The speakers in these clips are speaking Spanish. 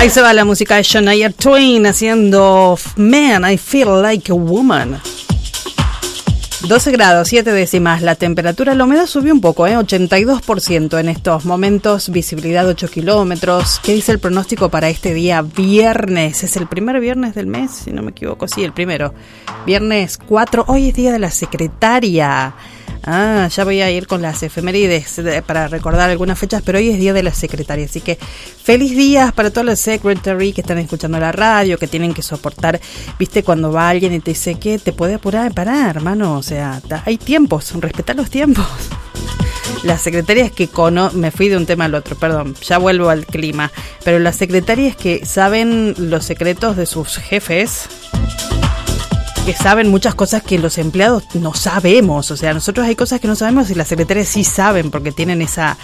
Ahí se va la música de Shania Twain haciendo Man, I Feel Like a Woman. 12 grados, 7 décimas la temperatura. La humedad subió un poco, 82% en estos momentos. Visibilidad 8 kilómetros. ¿Qué dice el pronóstico para este día viernes? Es el primer viernes del mes, si no me equivoco. Sí, el primero. Viernes 4. Hoy es día de la secretaria. Ya voy a ir con las efemérides para recordar algunas fechas, pero hoy es día de la secretaria, así que feliz días para todos los secretary que están escuchando la radio, que tienen que soportar, viste, cuando va alguien y te dice que te puede apurar, pará, hermano, o sea, hay tiempos, respetar los tiempos. Las secretarias que me fui de un tema al otro, perdón, ya vuelvo al clima, pero las secretarias que saben los secretos de sus jefes, que saben muchas cosas que los empleados no sabemos, o sea, nosotros hay cosas que no sabemos y las secretarias sí saben porque tienen esa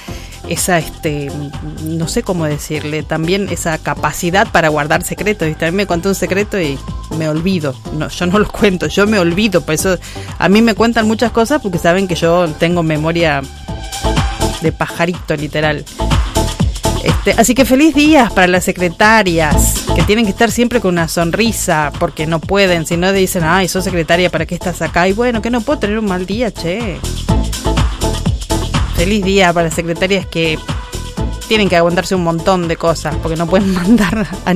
no sé cómo decirle, también esa capacidad para guardar secretos. Y también me contó un secreto y me olvido, no, yo no los cuento, yo me olvido, por eso a mí me cuentan muchas cosas porque saben que yo tengo memoria de pajarito literal. Así que feliz días para las secretarias, que tienen que estar siempre con una sonrisa, porque no pueden, si no dicen, ay, sos secretaria, ¿para qué estás acá? Y bueno, que no puedo tener un mal día, che. Feliz día para las secretarias que tienen que aguantarse un montón de cosas, porque no pueden mandar a